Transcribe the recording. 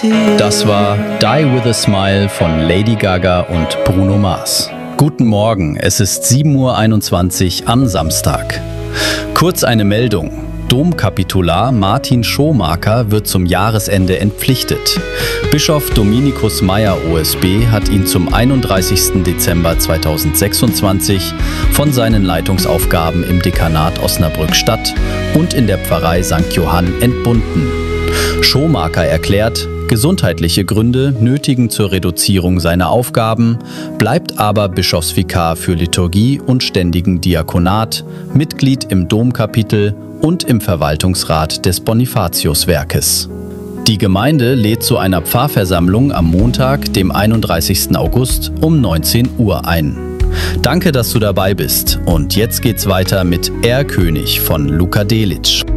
Das war Die With A Smile von Lady Gaga und Bruno Mars. Guten Morgen, es ist 7:21 Uhr am Samstag. Kurz eine Meldung. Domkapitular Martin Schomaker wird zum Jahresende entpflichtet. Bischof Dominikus Meyer OSB hat ihn zum 31. Dezember 2026 von seinen Leitungsaufgaben im Dekanat Osnabrück-Stadt und in der Pfarrei St. Johann entbunden. Schomaker erklärt, gesundheitliche Gründe nötigen zur Reduzierung seiner Aufgaben, bleibt aber Bischofsvikar für Liturgie und ständigen Diakonat, Mitglied im Domkapitel und im Verwaltungsrat des Bonifatiuswerkes. Die Gemeinde lädt zu einer Pfarrversammlung am Montag, dem 31. August um 19 Uhr ein. Danke, dass du dabei bist. Und jetzt geht's weiter mit Erlkönig von Luka Delitzsch.